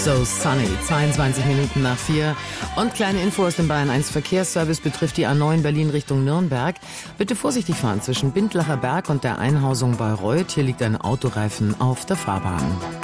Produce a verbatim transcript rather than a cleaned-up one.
So Sunny, zweiundzwanzig Minuten nach vier. Und kleine Info aus dem Bayern eins Verkehrsservice betrifft die A neun Berlin Richtung Nürnberg. Bitte vorsichtig fahren zwischen Bindlacher Berg und der Einhausung Bayreuth. Hier liegt ein Autoreifen auf der Fahrbahn.